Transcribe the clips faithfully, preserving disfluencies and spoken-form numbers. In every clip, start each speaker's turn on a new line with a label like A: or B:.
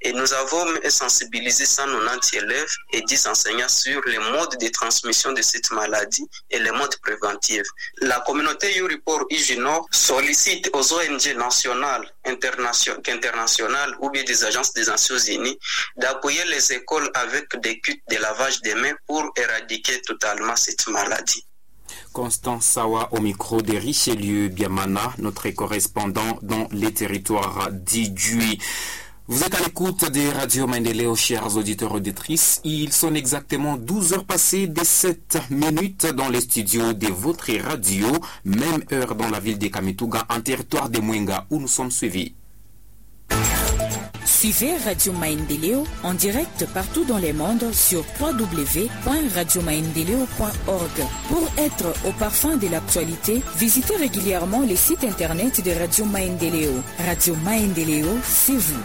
A: Et nous avons sensibilisé cent quatre-vingt-dix élèves et dix enseignants sur les modes de transmission de cette maladie et les modes préventifs. La communauté Uripor Ijino sollicite aux O N G nationales, internationales ou bien des agences des Nations Unies d'appuyer les écoles avec des kits de lavage des mains pour éradiquer totalement cette maladie.
B: Constance Sawa au micro de Richelieu Biamana, notre correspondant dans les territoires d'Idjui. Vous êtes à l'écoute des radios Maendeleo, chers auditeurs et auditrices. Ils sont exactement douze heures passées de sept minutes dans les studios de votre radio, même heure dans la ville de Kamituga, en territoire de Mwenga, où nous sommes suivis.
C: Suivez Radio Maendeleo en direct partout dans le monde sur w w w point radio maendeleo point org. Pour être au parfum de l'actualité, visitez régulièrement les sites internet de Radio Maendeleo. Radio Maendeleo, c'est vous.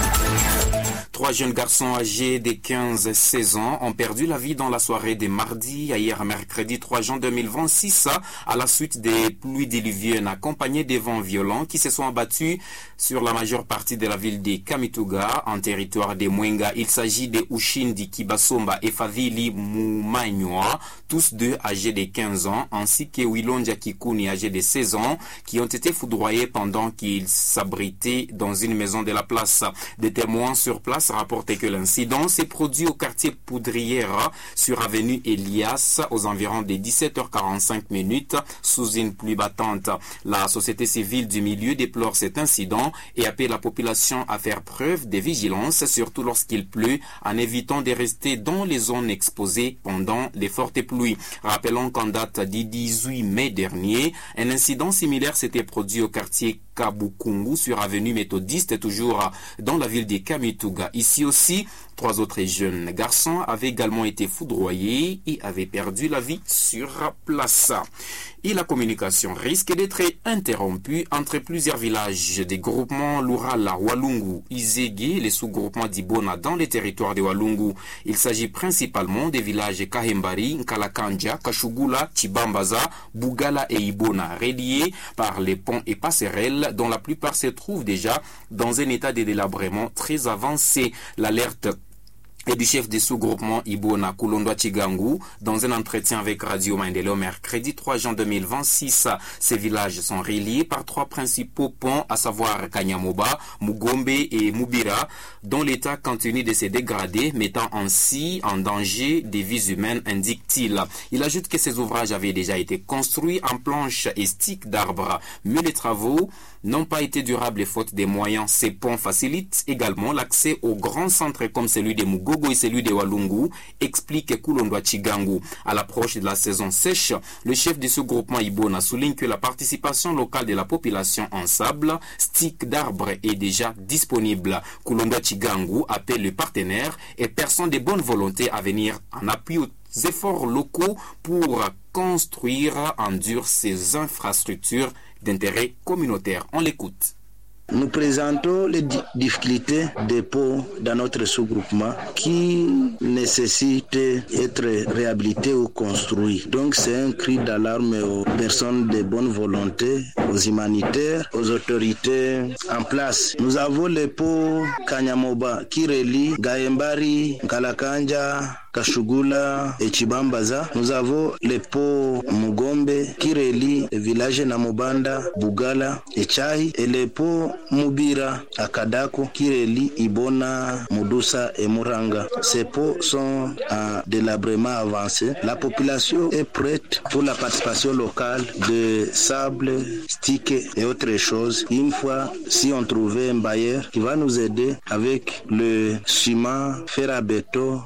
B: Trois jeunes garçons âgés de quinze à seize ans ont perdu la vie dans la soirée de mardi à hier mercredi trois juin deux mille vingt-six à la suite des pluies diluviennes accompagnées des vents violents qui se sont abattus sur la majeure partie de la ville de Kamituga en territoire de Mwenga. Il s'agit de Ushindi Kibasomba et Favili Mumanywa, tous deux âgés de quinze ans, ainsi que Wilonja Kikuni âgé de seize ans, qui ont été foudroyés pendant qu'ils s'abritaient dans une maison de la place. Des témoins sur place rapporté que l'incident s'est produit au quartier Poudrière sur avenue Elias aux environs de dix-sept heures quarante-cinq minutes sous une pluie battante. La société civile du milieu déplore cet incident et appelle la population à faire preuve de vigilance, surtout lorsqu'il pleut, en évitant de rester dans les zones exposées pendant les fortes pluies. Rappelons qu'en date du dix-huit mai dernier, un incident similaire s'était produit au quartier Kabukungu sur avenue Méthodiste, toujours dans la ville de Kamituga. Ici aussi, trois autres jeunes garçons avaient également été foudroyés et avaient perdu la vie sur place. Et la communication risque d'être interrompue entre plusieurs villages des groupements Lurala, Walungu, Izege et les sous-groupements d'Ibona dans les territoires de Walungu. Il s'agit principalement des villages Kahembari, Nkalakanja, Kashugula, Chibambaza, Bugala et Ibona, reliés par les ponts et passerelles dont la plupart se trouvent déjà dans un état de délabrement très avancé. L'alerte et du chef des sous-groupements Ibona Kulondwa Chigangu dans un entretien avec Radio Maendeleo mercredi trois juin deux mille vingt-six. Ces villages sont reliés par trois principaux ponts, à savoir Kanyamoba, Mugombe et Mubira, dont l'état continue de se dégrader, mettant ainsi en danger des vies humaines, indique-t-il. Il ajoute que ces ouvrages avaient déjà été construits en planches et sticks d'arbres, mais les travaux n'ont pas été durables faute des moyens. Ces ponts facilitent également l'accès aux grands centres comme celui de Mugogo et celui de Walungu, explique Kulondwa Chigangu. À l'approche de la saison sèche, le chef de ce groupement Ibona souligne que la participation locale de la population en sable, stick d'arbres est déjà disponible. Kulondwa Chigangu appelle les partenaires et personnes de bonne volonté à venir en appui aux efforts locaux pour construire en dur ces infrastructures d'intérêt communautaire. On l'écoute.
D: Nous présentons les difficultés des ponts dans notre sous-groupement qui nécessitent d'être réhabilités ou construits. Donc c'est un cri d'alarme aux personnes de bonne volonté, aux humanitaires, aux autorités en place. Nous avons les ponts Kanyamoba qui relient Gayembari, Kalakanja, Kashugula et Chibambaza. Nous avons les ponts Mugombe qui relient les villages Namobanda, Bugala et Chai, et les ponts Mubira à Kadako qui relient Ibona, Mudusa et Muranga. Ces ponts sont en délabrement avancé. La population est prête pour la participation locale de sable, stick et autres choses. Une fois, si on trouvait un bailleur qui va nous aider avec le ciment, fer à béton.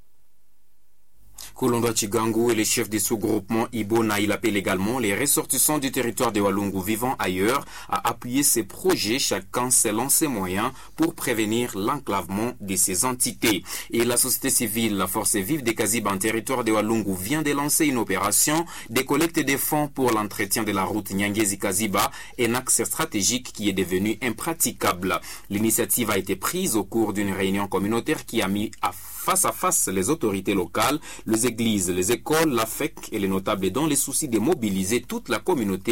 B: Kulondwa Chigangu est le chef des sous-groupements Ibona. Il appelle également les ressortissants du territoire de Walungu vivant ailleurs à appuyer ces projets, chacun selon ses moyens, pour prévenir l'enclavement de ces entités. Et la société civile, la force vive des Kaziba en territoire de Walungu, vient de lancer une opération de collecte des fonds pour l'entretien de la route Nyangezi-Kaziba, un axe stratégique qui est devenu impraticable. L'initiative a été prise au cours d'une réunion communautaire qui a mis à face à face les autorités locales, les églises, les écoles, la F E C et les notables dans les soucis de mobiliser toute la communauté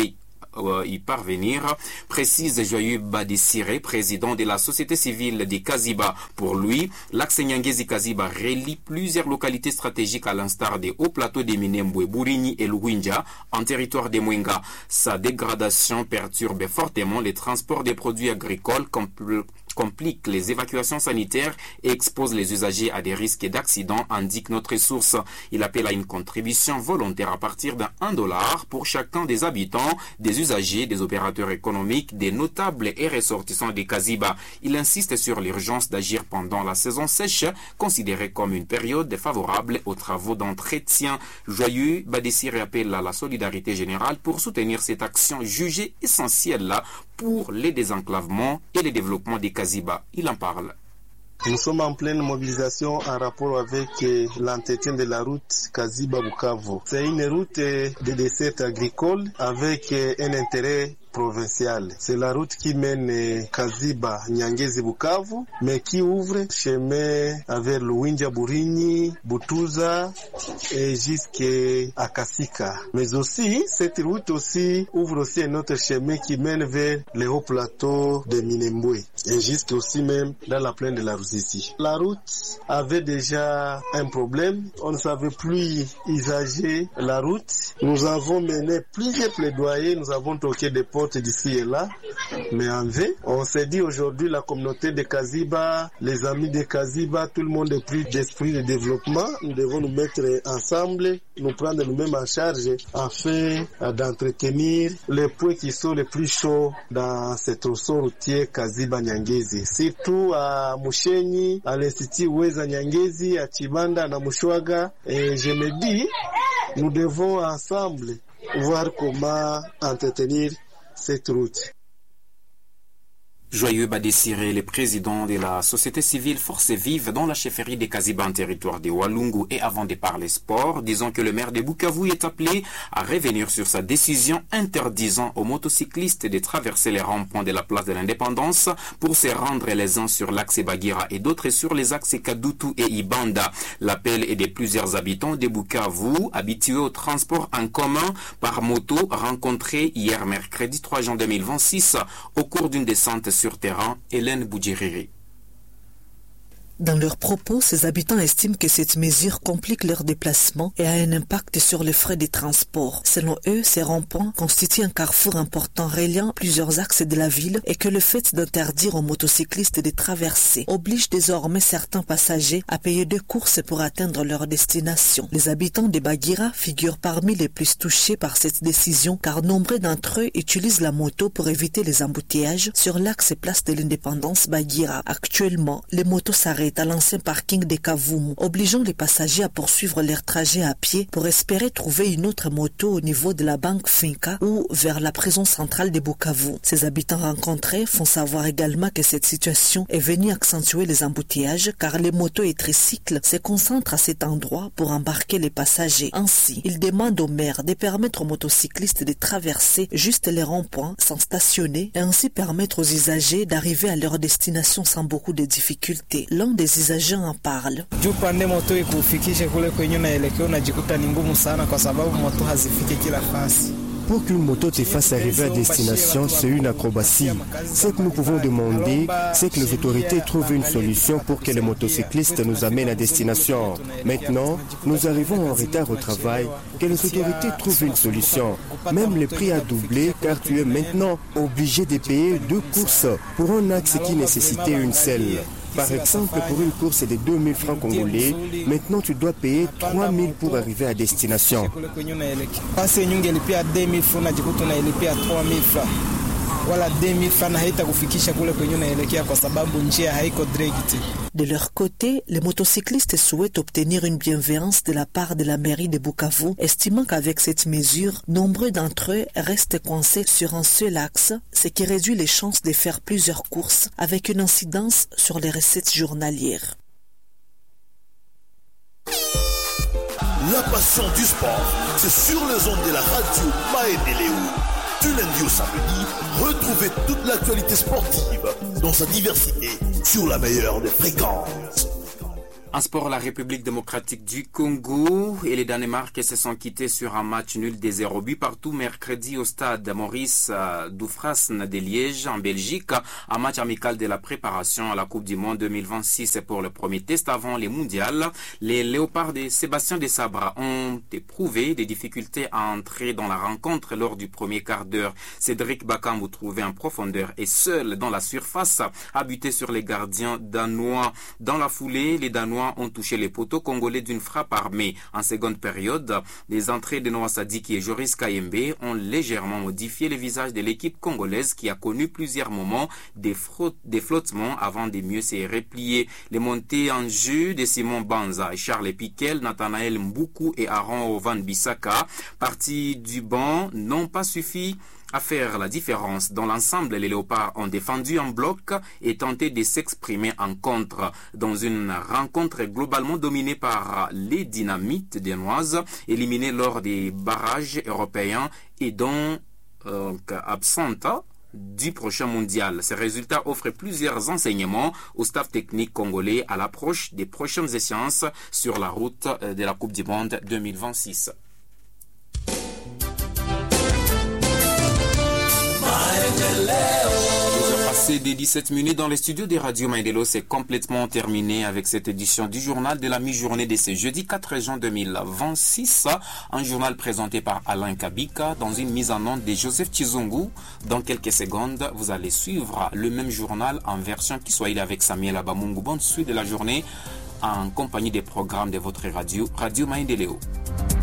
B: euh, y parvenir, précise Joyeux Badessiré, président de la société civile de Kaziba. Pour lui, l'axe Nyangezi-Kaziba relie plusieurs localités stratégiques à l'instar des hauts plateaux de Minembwe, Burini et Luwinja en territoire des Mwenga. Sa dégradation perturbe fortement les transports des produits agricoles compl- complique les évacuations sanitaires et expose les usagers à des risques d'accidents, indique notre source. Il appelle à une contribution volontaire à partir d'un un dollar pour chacun des habitants, des usagers, des opérateurs économiques, des notables et ressortissants des Kaziba. Il insiste sur l'urgence d'agir pendant la saison sèche, considérée comme une période favorable aux travaux d'entretien. Joyeux Badessiré appelle à la solidarité générale pour soutenir cette action jugée essentielle là pour les désenclavements et le développement des Kaziba. Il en parle.
E: Nous sommes en pleine mobilisation en rapport avec euh, l'entretien de la route Kaziba-Bukavu. C'est une route euh, de dessert agricole avec euh, un intérêt provincial. C'est la route qui mène euh, Kaziba, Nyangezi, Bukavu, mais qui ouvre chemin vers Luwinja, Burini, Butuza et jusqu'à Kasika. Mais aussi, cette route aussi ouvre aussi un autre chemin qui mène vers les hauts plateaux de Minembwe et jusqu'à aussi même dans la plaine de la Ruzizi. La route avait déjà un problème. On ne savait plus usager la route. Nous avons mené plusieurs plaidoyers. Nous avons toqué des portes d'ici et là, mais en vain. On s'est dit aujourd'hui, la communauté de Kaziba, les amis de Kaziba, tout le monde est pris d'esprit de développement. Nous devons nous mettre ensemble, nous prendre nous-mêmes en charge afin d'entretenir les points qui sont les plus chauds dans ce tronçon routier Kaziba-Nyangezi. Surtout à Mushenyi, à l'Institut Weza Nyangezi, à Chibanda, à Mushwaga. Et je me dis, nous devons ensemble voir comment entretenir cette route.
B: Joyeux Badessiré, le président de la société civile Force Vive dans la chefferie des Kaziba en territoire de Walungu. Et avant de parler sport, disons que le maire de Bukavu est appelé à revenir sur sa décision interdisant aux motocyclistes de traverser les ronds-points de la place de l'Indépendance pour se rendre les uns sur l'axe Bagira et d'autres sur les axes Kadutu et Ibanda. L'appel est de plusieurs habitants de Bukavu habitués au transport en commun par moto rencontrés hier mercredi trois juin deux mille vingt-six au cours d'une descente sur terrain. Hélène Boudjiriri.
F: Dans leurs propos, ces habitants estiment que cette mesure complique leur déplacement et a un impact sur les frais de transport. Selon eux, ces ronds-points constituent un carrefour important reliant plusieurs axes de la ville et que le fait d'interdire aux motocyclistes de traverser oblige désormais certains passagers à payer deux courses pour atteindre leur destination. Les habitants de Bagira figurent parmi les plus touchés par cette décision car nombreux d'entre eux utilisent la moto pour éviter les embouteillages sur l'axe place de l'Indépendance Bagira. Actuellement, les motos s'arrêtent à l'ancien parking de Kavumu, obligeant les passagers à poursuivre leur trajet à pied pour espérer trouver une autre moto au niveau de la banque Finca ou vers la prison centrale de Bukavu. Ces habitants rencontrés font savoir également que cette situation est venue accentuer les embouteillages car les motos et tricycles se concentrent à cet endroit pour embarquer les passagers. Ainsi, ils demandent au maire de permettre aux motocyclistes de traverser juste les ronds-points sans stationner et ainsi permettre aux usagers d'arriver à leur destination sans beaucoup de difficultés. L'un des usagers en parlent.
G: Pour qu'une moto te fasse arriver à destination, c'est une acrobatie. Ce que nous pouvons demander, c'est que les autorités trouvent une solution pour que les motocyclistes nous amènent à destination. Maintenant, nous arrivons en retard au travail, que les autorités trouvent une solution. Même le prix a doublé car tu es maintenant obligé de payer deux courses pour un axe qui nécessitait une seule. Par exemple, pour une course de deux mille francs congolais, maintenant tu dois payer trois mille pour arriver à destination.
F: De leur côté, les motocyclistes souhaitent obtenir une bienveillance de la part de la mairie de Bukavu, estimant qu'avec cette mesure, nombreux d'entre eux restent coincés sur un seul axe, ce qui réduit les chances de faire plusieurs courses avec une incidence sur les recettes journalières.
H: La passion du sport, c'est sur les ondes de la radio Maendeleo. Du lundi au samedi, retrouvez toute l'actualité sportive dans sa diversité sur la meilleure des fréquences.
B: En sport, la République démocratique du Congo et les Danemark se sont quittés sur un match nul des zéro but partout mercredi au stade Maurice Dufresne de Liège en Belgique. Un match amical de la préparation à la Coupe du Monde deux mille vingt-six pour le premier test avant les mondiales. Les Léopards de Sébastien Desabre ont éprouvé des difficultés à entrer dans la rencontre lors du premier quart d'heure. Cédric Bakambu, trouvé en profondeur et seul dans la surface, a buté sur les gardiens danois. Dans la foulée, les Danois ont touché les poteaux congolais d'une frappe armée. En seconde période, les entrées de Noah Sadiki et Joris Kayembe ont légèrement modifié le visage de l'équipe congolaise qui a connu plusieurs moments des, des flottements avant de mieux se replier. Les montées en jeu de Simon Banza, Charles Piquel, Nathanaël Mboukou et Aaron Van Bissaka, partis du banc, n'ont pas suffi à faire la différence. Dans l'ensemble, les Léopards ont défendu en bloc et tenté de s'exprimer en contre dans une rencontre globalement dominée par les dynamites danoises, éliminées lors des barrages européens et dont euh, absentes du prochain mondial. Ces résultats offrent plusieurs enseignements au staff technique congolais à l'approche des prochaines échéances sur la route de la Coupe du Monde deux mille vingt-six. Passé des dix-sept minutes dans les studios des radios Maendeleo, c'est complètement terminé avec cette édition du journal de la mi-journée de ce jeudi quatre juin deux mille vingt-six. Un journal présenté par Alain Kabika dans une mise en onde de Joseph Chizungu. Dans quelques secondes, vous allez suivre le même journal en version Kiswahili avec Samuel Abamungu. Bonne suite de la journée en compagnie des programmes de votre radio, Radio Maendeleo.